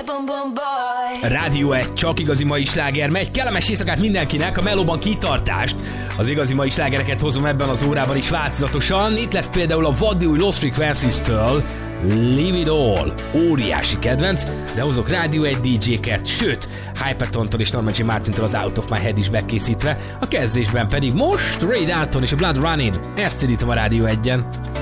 Rádió 1, csak igazi mai sláger megy. Kellemes éjszakát mindenkinek, a melóban kitartást. Az igazi mai slágereket hozom ebben az órában is változatosan. Itt lesz például a vaddi új Lost Frequencies-től Leave It All. Óriási kedvenc, de hozok Rádió 1 DJ-ket, sőt, Hypertontól és Norman J. Martintól az Out of My Head is bekészítve. A kezdésben pedig most Ray Dalton és a Blood Running. Ezt indítom a Rádió 1-en.